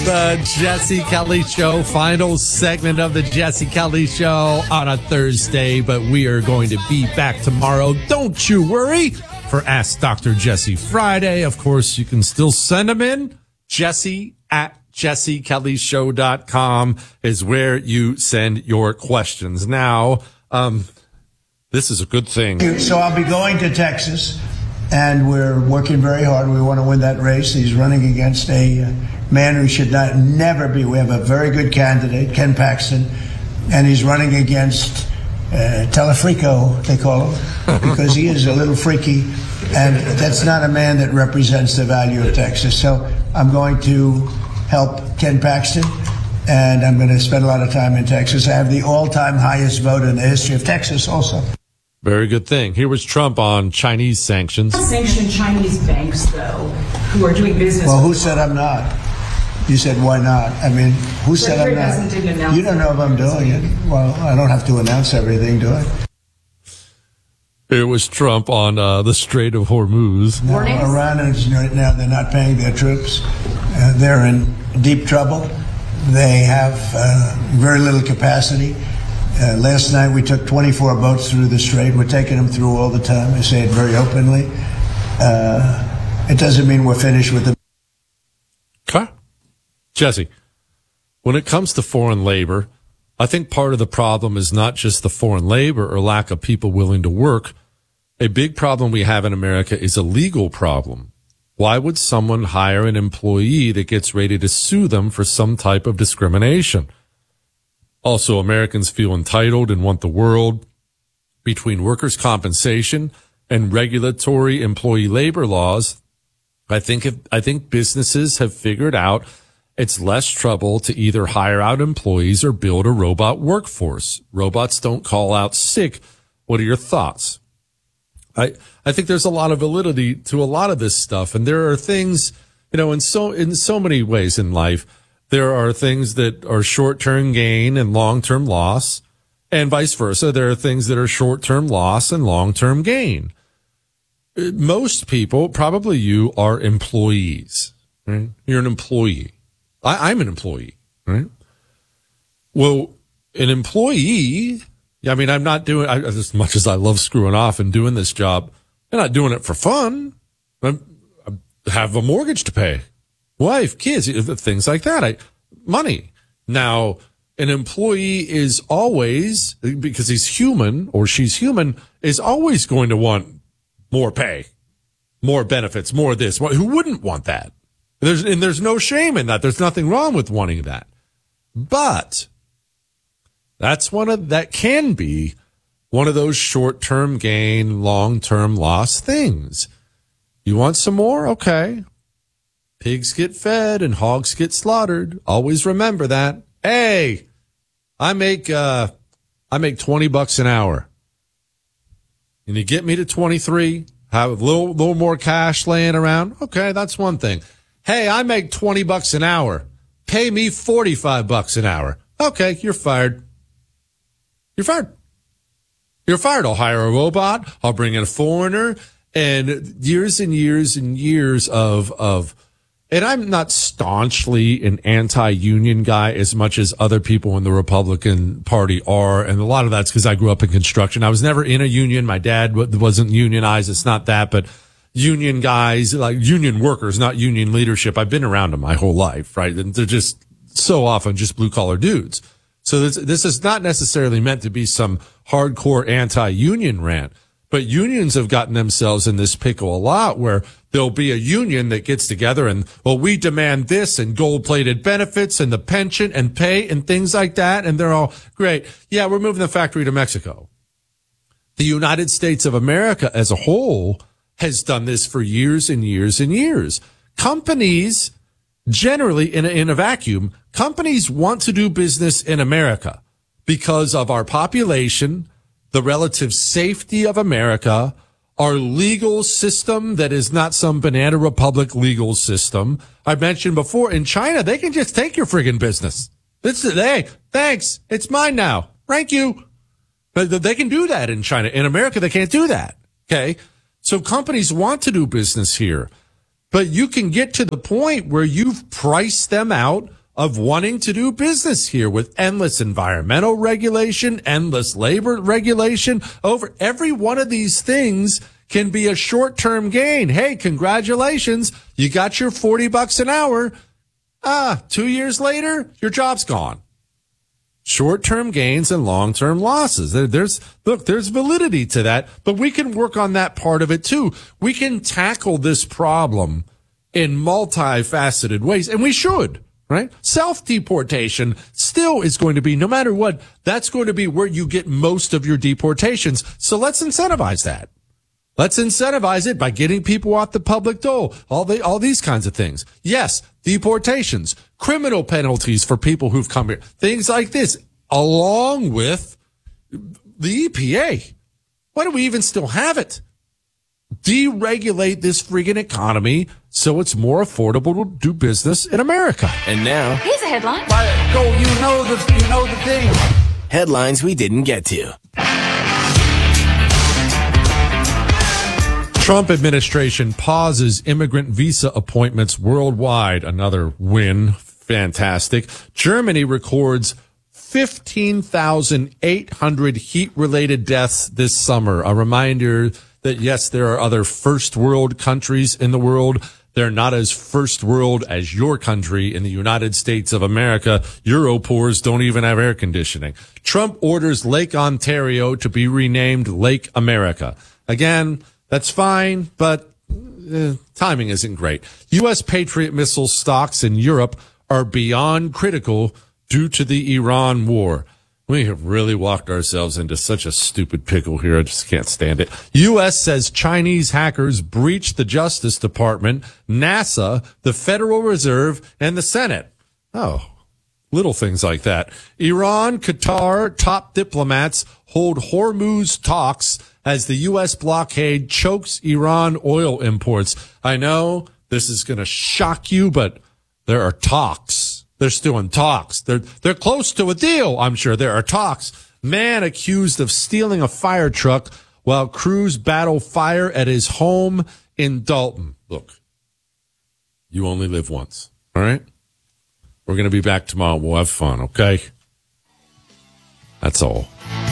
The Jesse Kelly Show, final segment of the Jesse Kelly Show on a Thursday, but we are going to be back tomorrow. Don't you worry for Ask Dr. Jesse Friday. Of course, you can still send them in. Jesse at jessekellyshow.com is where you send your questions. Now, this is a good thing. So I'll be going to Texas, and we're working very hard. We want to win that race. He's running against a man who should never be. We have a very good candidate, Ken Paxton, and he's running against Telefrico, they call him, because he is a little freaky, and that's not a man that represents the value of Texas. So I'm going to help Ken Paxton, and I'm going to spend a lot of time in Texas. I have the all-time highest vote in the history of Texas also. Very good thing. Here was Trump on Chinese sanctions. Sanction Chinese banks, though, who are doing business. Well, who said I'm not? You said, why not? I mean, who said I'm not? You don't know if I'm doing it. Well, I don't have to announce everything, do I? It was Trump on the Strait of Hormuz. No, Iranians right now, they're not paying their troops. They're in deep trouble. They have very little capacity. Last night we took 24 boats through the strait. We're taking them through all the time. I say it very openly. It doesn't mean we're finished with them. Okay. Jesse, when it comes to foreign labor, I think part of the problem is not just the foreign labor or lack of people willing to work. A big problem we have in America is a legal problem. Why would someone hire an employee that gets ready to sue them for some type of discrimination? Also, Americans feel entitled and want the world. Between workers' compensation and regulatory employee labor laws, I think businesses have figured out it's less trouble to either hire out employees or build a robot workforce. Robots don't call out sick. What are your thoughts? I think there's a lot of validity to a lot of this stuff, and there are things, in so many ways in life. There are things that are short-term gain and long-term loss, and vice versa. There are things that are short-term loss and long-term gain. Most people, probably you, are employees. Right? You're an employee. I'm an employee. Right? Well, an employee, I'm not doing, as much as I love screwing off and doing this job, I'm not doing it for fun. I have a mortgage to pay. Wife, kids, things like that. Money. Now, an employee is always, because he's human or she's human, is always going to want more pay, more benefits, more of this. Who wouldn't want that? There's no shame in that. There's nothing wrong with wanting that. But that can be one of those short-term gain, long-term loss things. You want some more? Okay. Pigs get fed and hogs get slaughtered. Always remember that. Hey, I make $20 an hour. And you get me to 23, have a little more cash laying around. Okay, that's one thing. Hey, I make $20 an hour. Pay me $45 an hour. Okay, you're fired. You're fired. You're fired. I'll hire a robot. I'll bring in a foreigner, and years and years and years of and I'm not staunchly an anti-union guy as much as other people in the Republican Party are. And a lot of that's because I grew up in construction. I was never in a union. My dad wasn't unionized. It's not that, but union guys, like union workers, not union leadership. I've been around them my whole life, right? And they're just so often just blue collar dudes. So this is not necessarily meant to be some hardcore anti-union rant. But unions have gotten themselves in this pickle a lot where there'll be a union that gets together and, well, we demand this and gold-plated benefits and the pension and pay and things like that. And they're all great. Yeah, we're moving the factory to Mexico. The United States of America as a whole has done this for years and years and years. Companies, generally in a vacuum, companies want to do business in America because of our population, the relative safety of America, our legal system that is not some banana republic legal system. I mentioned before, in China, they can just take your friggin' business. Hey, thanks. It's mine now. Thank you. But they can do that in China. In America, they can't do that. Okay. So companies want to do business here. But you can get to the point where you've priced them out of wanting to do business here with endless environmental regulation, endless labor regulation. Over every one of these things can be a short-term gain. Hey, congratulations. You got your $40 an hour. 2 years later, your job's gone. Short-term gains and long-term losses. There's validity to that, but we can work on that part of it too. We can tackle this problem in multifaceted ways, and we should, right? Self-deportation still is going to be, no matter what, that's going to be where you get most of your deportations. So let's incentivize that. Let's incentivize it by getting people off the public dole, all these kinds of things. Yes, deportations, criminal penalties for people who've come here, things like this, along with the EPA. Why do we even still have it? Deregulate this friggin' economy so it's more affordable to do business in America. And now, Here's a headline. Go, you know the thing. headlines we didn't get to. Trump administration pauses immigrant visa appointments worldwide. Another win. Fantastic. Germany records 15,800 heat-related deaths this summer. A reminder that, yes, there are other first world countries in the world. They're not as first world as your country in the United States of America. Europores don't even have air conditioning. Trump orders Lake Ontario to be renamed Lake America. Again, that's fine, but timing isn't great. U.S. Patriot missile stocks in Europe are beyond critical due to the Iran war. We have really walked ourselves into such a stupid pickle here. I just can't stand it. U.S. says Chinese hackers breached the Justice Department, NASA, the Federal Reserve, and the Senate. Oh, little things like that. Iran, Qatar, top diplomats hold Hormuz talks as the U.S. blockade chokes Iran oil imports. I know this is going to shock you, but there are talks. They're still in talks. They're close to a deal, I'm sure. There are talks. Man accused of stealing a fire truck while crews battle fire at his home in Dalton. Look, you only live once, all right? We're going to be back tomorrow. We'll have fun, okay? That's all.